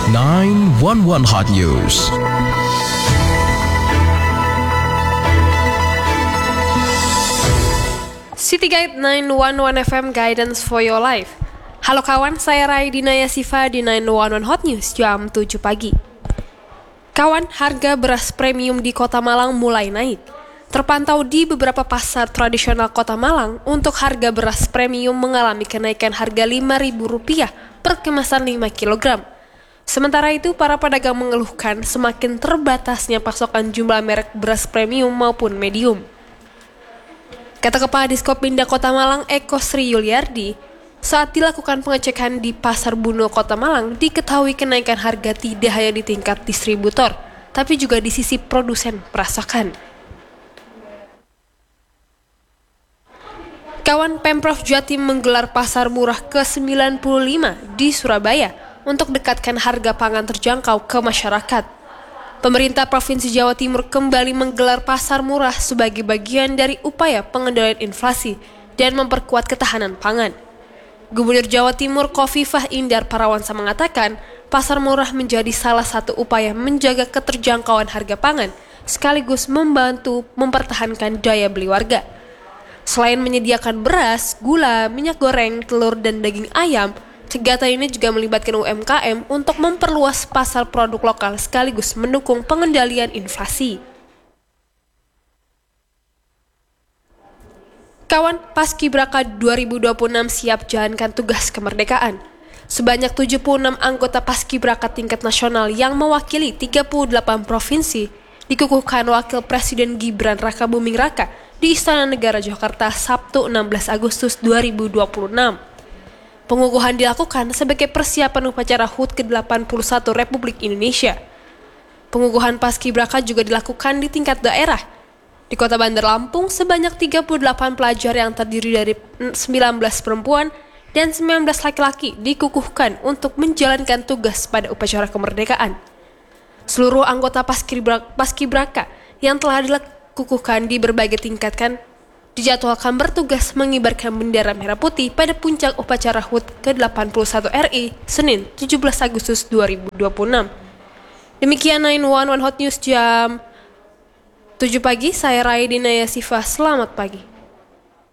911 Hot News. City Guide 911 FM Guidance for Your Life. Halo kawan, saya Raidina Yasifa di 911 Hot News jam 7 pagi. Kawan, harga beras premium di Kota Malang mulai naik. Terpantau di beberapa pasar tradisional Kota Malang, untuk harga beras premium mengalami kenaikan harga Rp5.000 per kemasan 5 kg. Sementara itu, para pedagang mengeluhkan semakin terbatasnya pasokan jumlah merek beras premium maupun medium. Kata Kepala Diskominda Kota Malang, Eko Sri Yuliardi, saat dilakukan pengecekan di Pasar Buno Kota Malang, diketahui kenaikan harga tidak hanya di tingkat distributor, tapi juga di sisi produsen perasakan. Kawan, Pemprov Jatim menggelar pasar murah ke-95 di Surabaya untuk dekatkan harga pangan terjangkau ke masyarakat. Pemerintah Provinsi Jawa Timur kembali menggelar pasar murah sebagai bagian dari upaya pengendalian inflasi dan memperkuat ketahanan pangan. Gubernur Jawa Timur Khofifah Indar Parawansa mengatakan, pasar murah menjadi salah satu upaya menjaga keterjangkauan harga pangan, sekaligus membantu mempertahankan daya beli warga. Selain menyediakan beras, gula, minyak goreng, telur, dan daging ayam, kegiatan ini juga melibatkan UMKM untuk memperluas pasar produk lokal sekaligus mendukung pengendalian inflasi. Kawan, Paskibraka 2026 siap jalankan tugas kemerdekaan. Sebanyak 76 anggota Paskibraka tingkat nasional yang mewakili 38 provinsi dikukuhkan Wakil Presiden Gibran Rakabuming Raka di Istana Negara Jakarta Sabtu 16 Agustus 2026. Pengukuhan dilakukan sebagai persiapan upacara HUT ke-81 Republik Indonesia. Pengukuhan Paskibraka juga dilakukan di tingkat daerah. Di Kota Bandar Lampung, sebanyak 38 pelajar yang terdiri dari 19 perempuan dan 19 laki-laki dikukuhkan untuk menjalankan tugas pada upacara kemerdekaan. Seluruh anggota Paskibraka yang telah dikukuhkan di berbagai tingkatan dijadwalkan bertugas mengibarkan bendera merah putih pada puncak upacara HUT ke-81 RI Senin 17 Agustus 2026. Demikian 911 Hot News jam 7 pagi, saya Raidina Yasifa, selamat pagi.